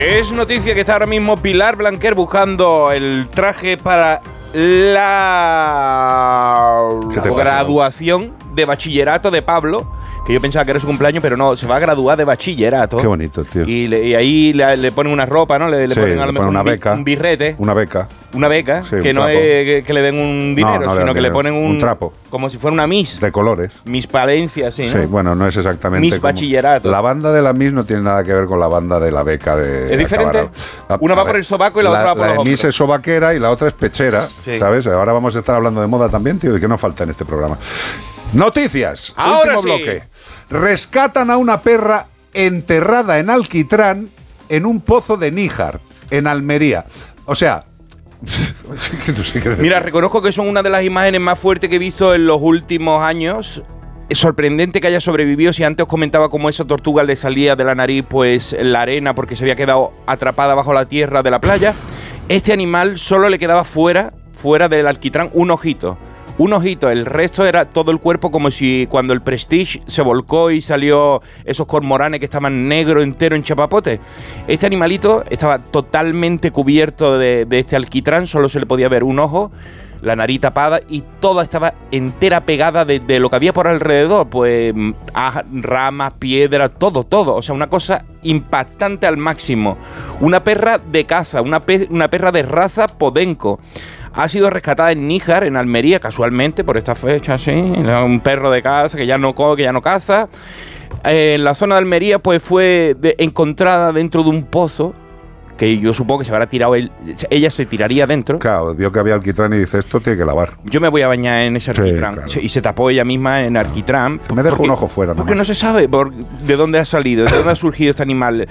Es noticia que está ahora mismo Pilar Blanquer buscando el traje para la graduación de bachillerato de Pablo, que yo pensaba que era su cumpleaños, pero no, se va a graduar de bachillerato. Qué bonito, tío. Y ahí le ponen una ropa, ¿no? Le ponen a lo mejor una beca, un birrete. Una beca. Una beca, sí, que no es que le den un dinero, sino que le ponen un trapo. Como si fuera una Miss. De colores. Miss Palencia, sí, ¿no? Sí, bueno, no es exactamente Miss Bachillerato. La banda de la Miss no tiene nada que ver con la banda de la beca de... ¿Es diferente? Una va por el sobaco y la otra va por los hombros. La Miss es sobaquera y la otra es pechera, sí. ¿Sabes? Ahora vamos a estar hablando de moda también, tío, y que no falta en este programa. Noticias. Ahora último bloque. Rescatan a una perra enterrada en alquitrán en un pozo de Níjar, en Almería. O sea... no sé qué decir. Mira, reconozco que son una de las imágenes más fuertes que he visto en los últimos años. Es sorprendente que haya sobrevivido. Si antes os comentaba cómo esa tortuga le salía de la nariz, pues la arena, porque se había quedado atrapada bajo la tierra de la playa. Este animal solo le quedaba fuera del alquitrán un ojito. Un ojito, el resto era todo el cuerpo, como si cuando el Prestige se volcó y salió esos cormoranes que estaban negro entero en chapapote. Este animalito estaba totalmente cubierto de este alquitrán, solo se le podía ver un ojo, la nariz tapada y toda estaba entera pegada de lo que había por alrededor, pues ramas, piedras, todo. O sea, una cosa impactante al máximo. Una perra de caza, una perra de raza podenco. Ha sido rescatada en Níjar, en Almería, casualmente, por esta fecha, sí. Un perro de caza que ya no caza. En la zona de Almería, pues fue encontrada dentro de un pozo, que yo supongo que se habrá tirado ella se tiraría dentro. Claro, vio que había alquitrán y dice, esto tiene que lavar. Yo me voy a bañar en ese alquitrán. Claro. Y se tapó ella misma en alquitrán. Me dejo un ojo fuera. Porque no se sabe de dónde ha salido, de dónde ha surgido este animal.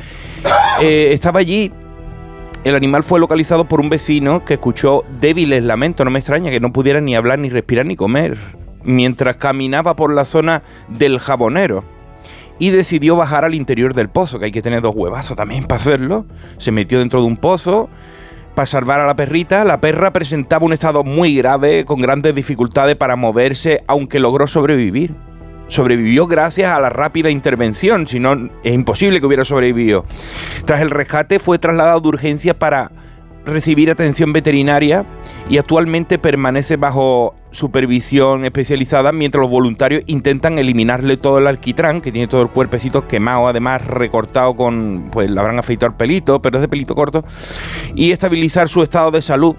Estaba allí. El animal fue localizado por un vecino que escuchó débiles lamentos, no me extraña que no pudiera ni hablar, ni respirar, ni comer, mientras caminaba por la zona del Jabonero. Y decidió bajar al interior del pozo, que hay que tener 2 huevazos también para hacerlo. Se metió dentro de un pozo para salvar a la perrita. La perra presentaba un estado muy grave, con grandes dificultades para moverse, aunque logró sobrevivir. Sobrevivió gracias a la rápida intervención, si no es imposible que hubiera sobrevivido. Tras el rescate fue trasladado de urgencia para recibir atención veterinaria y actualmente permanece bajo supervisión especializada mientras los voluntarios intentan eliminarle todo el alquitrán, que tiene todo el cuerpecito quemado, además recortado con, pues le habrán afeitado el pelito, pero es de pelito corto, y estabilizar su estado de salud.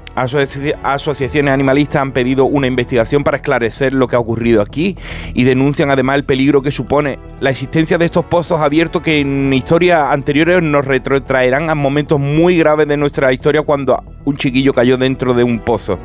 Asociaciones animalistas han pedido una investigación para esclarecer lo que ha ocurrido aquí y denuncian además el peligro que supone la existencia de estos pozos abiertos que en historias anteriores nos retrotraerán a momentos muy graves de nuestra historia cuando un chiquillo cayó dentro de un pozo.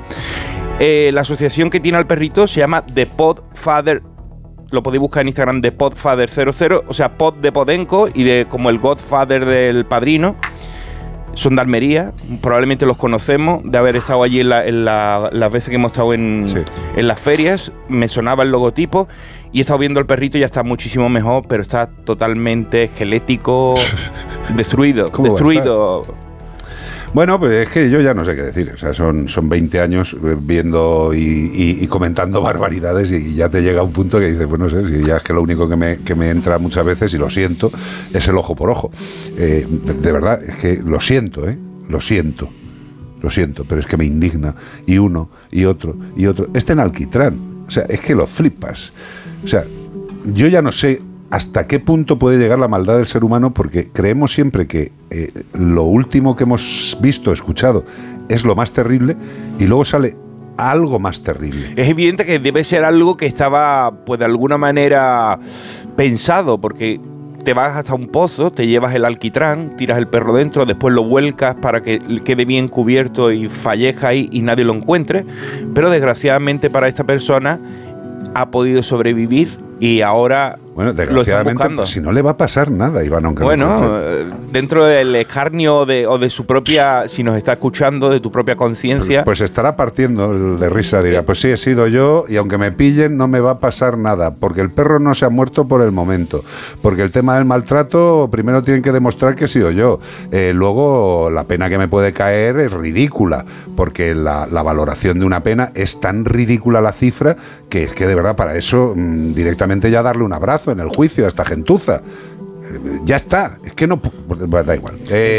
La asociación que tiene al perrito se llama The Podfather. Lo podéis buscar en Instagram, The Podfather 00, o sea, Pod de Podenco y de como el Godfather del padrino. Son de Almería, probablemente los conocemos, de haber estado allí en las veces que hemos estado en las ferias. Me sonaba el logotipo y he estado viendo al perrito y ya está muchísimo mejor, pero está totalmente esquelético, destruido. Bueno, pues es que yo ya no sé qué decir. O sea, son 20 años viendo y comentando barbaridades y ya te llega un punto que dices, pues no sé, si ya es que lo único que me entra muchas veces, y lo siento, es el ojo por ojo. De verdad, es que lo siento, lo siento, pero es que me indigna. Y uno, y otro, y otro. En alquitrán. O sea, es que lo flipas. O sea, yo ya no sé hasta qué punto puede llegar la maldad del ser humano, porque creemos siempre que lo último que hemos visto, escuchado, es lo más terrible, y luego sale algo más terrible. Es evidente que debe ser algo que estaba, pues de alguna manera, pensado, porque te vas hasta un pozo, te llevas el alquitrán, tiras el perro dentro, después lo vuelcas para que quede bien cubierto y fallezca ahí y nadie lo encuentre, pero desgraciadamente para esta persona ha podido sobrevivir y ahora Bueno, desgraciadamente, pues, si no le va a pasar nada, Iván, aunque bueno, dentro del escarnio o de su propia, si nos está escuchando, de tu propia conciencia. Pues estará partiendo de risa, dirá, pues sí, he sido yo, y aunque me pillen no me va a pasar nada, porque el perro no se ha muerto por el momento, porque el tema del maltrato, primero tienen que demostrar que he sido yo, luego la pena que me puede caer es ridícula, porque la valoración de una pena es tan ridícula la cifra, que es que de verdad para eso directamente ya darle un abrazo en el juicio a esta gentuza. Ya está, es que no... Bueno, da igual.